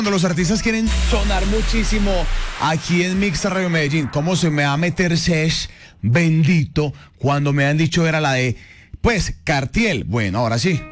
Cuando los artistas quieren sonar muchísimo aquí en Mix Radio Medellín, ¿cómo se me va a meter Sesh bendito cuando me han dicho era la de, pues, Cartiel? Bueno, ahora sí.